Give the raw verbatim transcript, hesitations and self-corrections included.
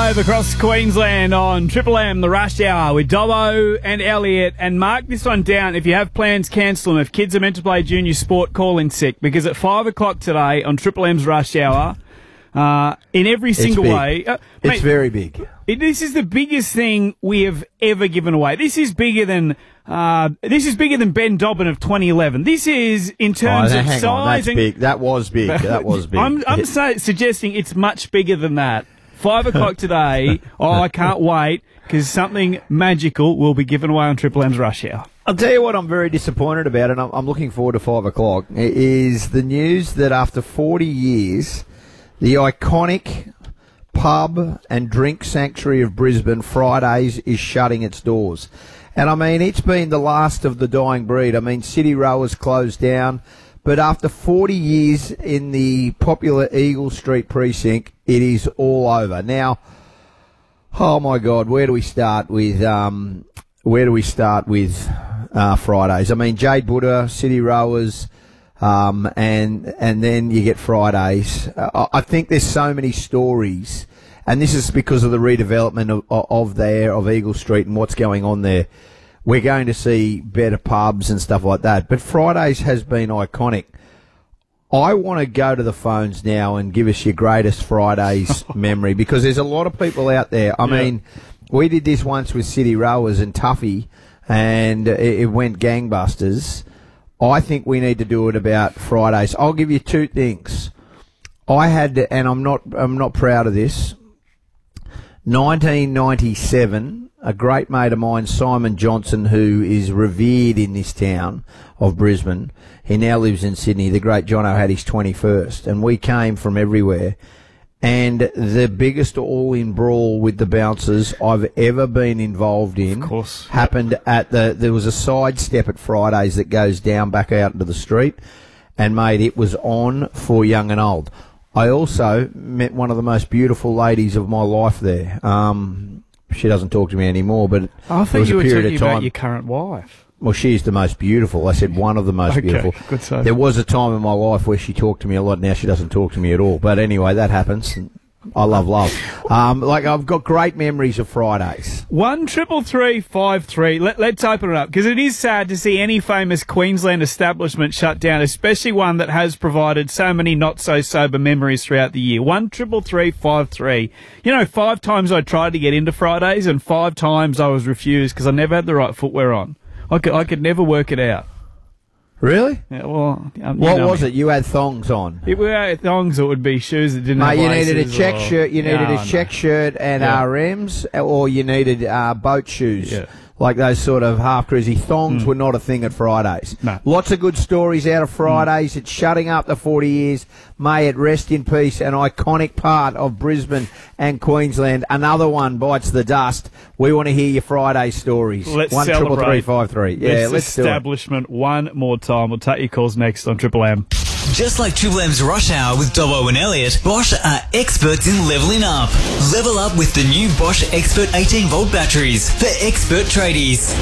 Live across Queensland on Triple M, the Rush Hour with Dobbo and Elliot. And mark this one down. If you have plans, cancel them. If kids are meant to play junior sport, call in sick. Because at five o'clock today on Triple M's Rush Hour, uh, in every single way... Uh, it's mate, very big. It, this is the biggest thing we have ever given away. This is bigger than... Uh, this is bigger than Ben Dobbin of twenty eleven. This is, in terms oh, of hang size... On, that's and, big. That was big. That was big. I'm, I'm su- suggesting it's much bigger than that. Five o'clock today. Oh, I can't wait, because something magical will be given away on Triple M's Rush Hour. I'll tell you what I'm very disappointed about, and I'm, I'm looking forward to five o'clock, is the news that after forty years, the iconic pub and drink sanctuary of Brisbane, Fridays, is shutting its doors. And I mean, it's been the last of the dying breed. I mean, City Row has closed down. But after forty years in the popular Eagle Street precinct, it is all over. Now, oh my God, where do we start with, um, where do we start with, uh, Fridays? I mean, Jade Buddha, City Rowers, um, and, and then you get Fridays. Uh, I think there's so many stories, and this is because of the redevelopment of, of there, of Eagle Street and what's going on there. We're going to see better pubs and stuff like that. But Fridays has been iconic. I want to go to the phones now and give us your greatest Fridays memory, because there's a lot of people out there. I yeah. mean, we did this once with City Rowers and Tuffy, and it, it went gangbusters. I think we need to do it about Fridays. I'll give you two things. I had, to, and I'm not, I'm not proud of this, nineteen ninety-seven... a great mate of mine, Simon Johnson, who is revered in this town of Brisbane. He now lives in Sydney. The great Jono had his twenty-first, and we came from everywhere. And the biggest all-in brawl with the bouncers I've ever been involved in, of course, happened at the. There was a side step at Fridays that goes down back out into the street, and mate, it was on for young and old. I also met one of the most beautiful ladies of my life there. Um, She doesn't talk to me anymore, but I there was you a were period talking of time. About your current wife. Well, she's the most beautiful. I said one of the most okay, beautiful. Good save. There was a time in my life where she talked to me a lot. Now she doesn't talk to me at all. But anyway, that happens. I love love. Um, like I've got great memories of Fridays. One triple three five three. Let, let's open it up, because it is sad to see any famous Queensland establishment shut down, especially one that has provided so many not so sober memories throughout the year. One triple three five three. You know, five times I tried to get into Fridays, and five times I was refused because I never had the right footwear on. I could I could never work it out. Really? Yeah, well, um, what know was me. it? You had thongs on. If we had thongs, it would be shoes that didn't Mate, have you laces. needed a check or, shirt. You needed no, a check no. shirt and yeah. R Ms, or you needed uh, boat shoes. Yeah. Like those sort of half cruisy thongs mm. were not a thing at Fridays. No. Lots of good stories out of Fridays. Mm. It's shutting up the forty years. May it rest in peace. An iconic part of Brisbane and Queensland. Another one bites the dust. We want to hear your Friday stories. Let's one celebrate triple three five three. Yeah, this let's establishment do it. one more time. We'll take your calls next on Triple M. Just like Triple M's Rush Hour with Dobbo and Elliot, Bosch are experts in leveling up. Level up with the new Bosch Expert eighteen volt batteries for expert tradies.